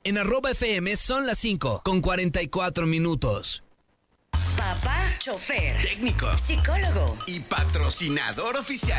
En @FM son las 5:44. Papá, chofer, técnico, psicólogo y patrocinador oficial.